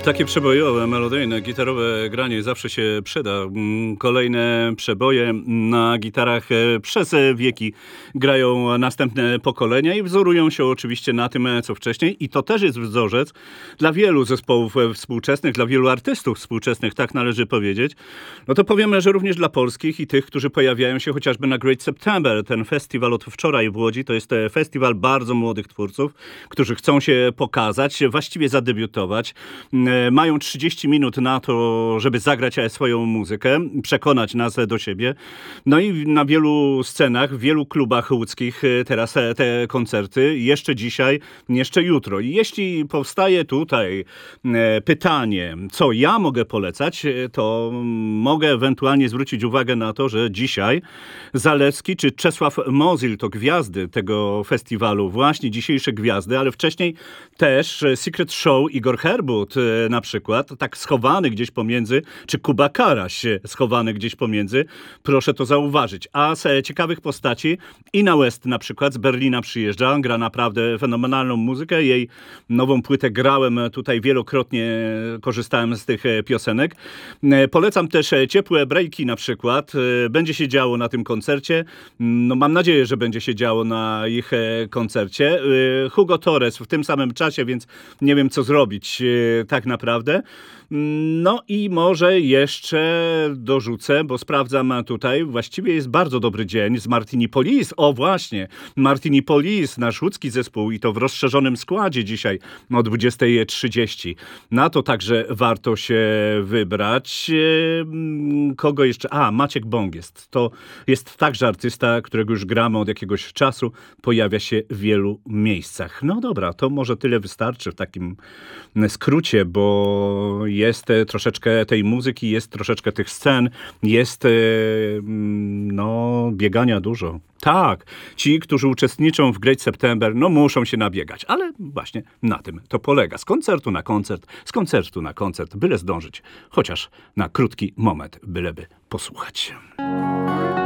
Takie przebojowe, melodyjne, gitarowe granie zawsze się przyda. Kolejne przeboje na gitarach przez wieki grają następne pokolenia i wzorują się oczywiście na tym, co wcześniej. I to też jest wzorzec dla wielu zespołów współczesnych, dla wielu artystów współczesnych, tak należy powiedzieć. No to powiemy, że również dla polskich i tych, którzy pojawiają się chociażby na Great September. Ten festiwal od wczoraj w Łodzi to jest festiwal bardzo młodych twórców, którzy chcą się pokazać, właściwie zadebiutować. Mają 30 minut na to, żeby zagrać swoją muzykę, przekonać nas do siebie. No i na wielu scenach, w wielu klubach łódzkich teraz te koncerty, jeszcze dzisiaj, jeszcze jutro. I jeśli powstaje tutaj pytanie, co ja mogę polecać, to mogę ewentualnie zwrócić uwagę na to, że dzisiaj Zalewski czy Czesław Mozil to gwiazdy tego festiwalu, właśnie dzisiejsze gwiazdy, ale wcześniej też Secret Show Igor Herbut na przykład, tak schowany gdzieś pomiędzy, czy Kuba Karaś schowany gdzieś pomiędzy, proszę to zauważyć. A z ciekawych postaci Ina West na przykład z Berlina przyjeżdża, gra naprawdę fenomenalną muzykę, jej nową płytę grałem tutaj wielokrotnie, korzystałem z tych piosenek. Polecam też Ciepłe Breaki na przykład, będzie się działo na tym koncercie, no mam nadzieję, że będzie się działo na ich koncercie. Hugo Torres w tym samym czasie, więc nie wiem co zrobić tak naprawdę. No i może jeszcze dorzucę, bo sprawdzam tutaj, właściwie jest bardzo dobry dzień z Martini Police. O właśnie, Martini Police, nasz łódzki zespół i to w rozszerzonym składzie dzisiaj o 20:30. Na to także warto się wybrać. Kogo jeszcze? Maciek Bąk jest. To jest także artysta, którego już gramy od jakiegoś czasu. Pojawia się w wielu miejscach. No dobra, to może tyle wystarczy w takim skrócie, bo jest troszeczkę tej muzyki, jest troszeczkę tych scen, jest biegania dużo. Tak, ci, którzy uczestniczą w Great September, muszą się nabiegać, ale właśnie na tym to polega. Z koncertu na koncert, z koncertu na koncert, byle zdążyć, chociaż na krótki moment, byleby posłuchać.